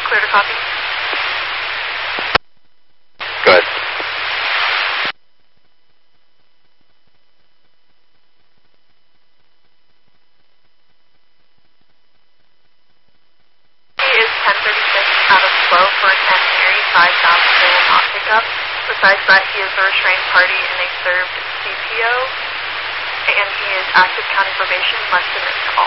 Clear to copy. Go ahead. He is 1036 out of 12 for an Mary 5000 they will not pick up. Besides that, he is a restrained party and a served CPO, and he is active county probation, less than